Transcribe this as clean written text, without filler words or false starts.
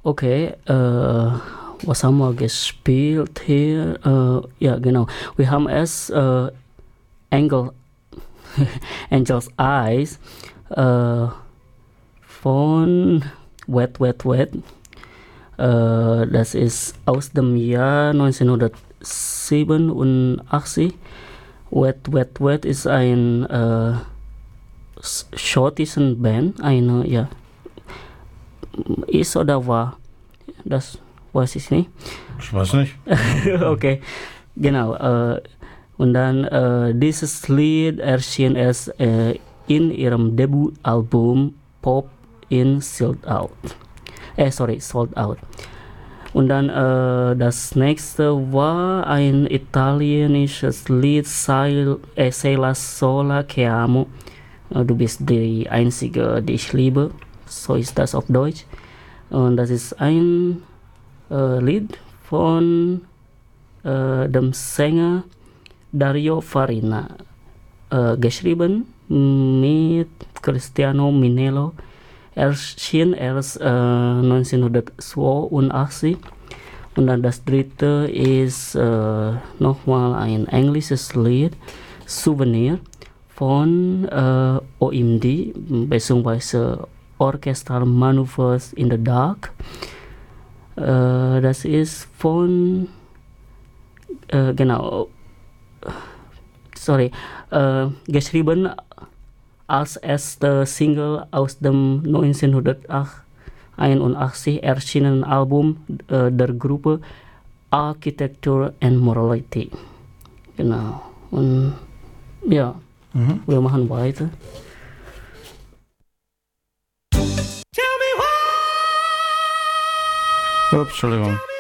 Okay, was haben wir gespielt hier? Ja, genau. Wir haben erst Angel, Angel's Eyes von Wet, Wet, Wet. Das ist aus dem Jahr 1987. Wet, Wet, Wet ist ein schottischen Band, eine, ja, ist oder war, das weiß ich nicht. Ich weiß nicht. Okay, genau. Und dann dieses Lied erschien erst in ihrem Debütalbum Pop in Sold Out. Sold Out. Und dann das nächste war ein italienisches Lied, Sei la sola che amo. Du bist die Einzige, die ich liebe. So ist das auf Deutsch. Und das ist ein Lied von dem Sänger Dario Farina. Geschrieben mit Cristiano Minello. Erschien erst 1982. Und dann das dritte ist nochmal ein englisches Lied, Souvenir, von OMD, beziehungsweise Orchestral Maneuvers in the Dark. Das ist von, geschrieben als erste Single aus dem 1981 erschienenen Album der Gruppe Architecture and Morality. Genau. Und ja, wir machen weiter. Ups, Entschuldigung.